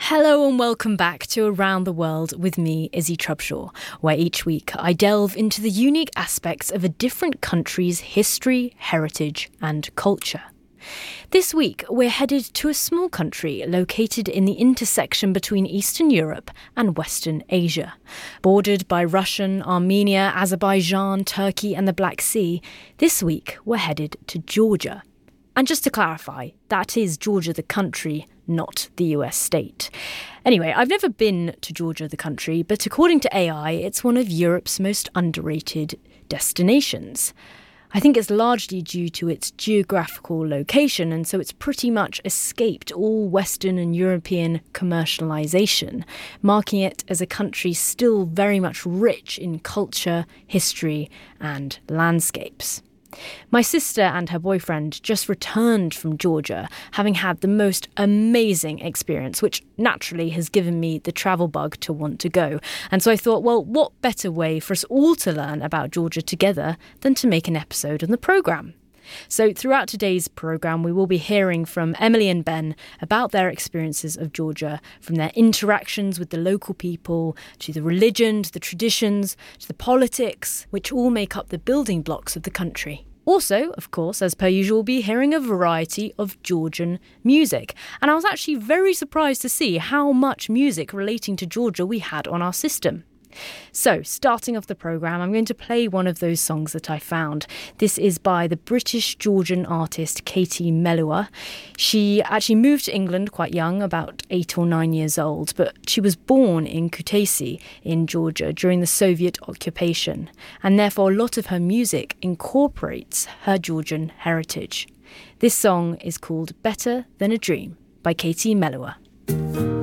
Hello and welcome back to Around the World with me, Izzy Trubshaw, where each week I delve into the unique aspects of a different country's history, heritage and culture. This week we're headed to a small country located in the intersection between Eastern Europe and Western Asia. Bordered by Russian, Armenia, Azerbaijan, Turkey and the Black Sea, this week we're headed to Georgia. And just to clarify, that is Georgia the country, not the US state. Anyway, I've never been to Georgia the country, but according to AI, it's one of Europe's most underrated destinations. I think it's largely due to its geographical location, and so it's pretty much escaped all Western and European commercialisation, marking it as a country still very much rich in culture, history and landscapes. My sister and her boyfriend just returned from Georgia, having had the most amazing experience, which naturally has given me the travel bug to want to go. And so I thought, well, what better way for us all to learn about Georgia together than to make an episode on the programme? So throughout today's programme, we will be hearing from Emily and Ben about their experiences of Georgia, from their interactions with the local people, to the religion, to the traditions, to the politics, which all make up the building blocks of the country. Also, of course, as per usual, we'll be hearing a variety of Georgian music. And I was actually very surprised to see how much music relating to Georgia we had on our system. So, starting off the programme, I'm going to play one of those songs that I found. This is by the British Georgian artist Katie Melua. She actually moved to England quite young, about 8 or 9 years old, but she was born in Kutaisi in Georgia during the Soviet occupation, and therefore a lot of her music incorporates her Georgian heritage. This song is called Better Than a Dream by Katie Melua.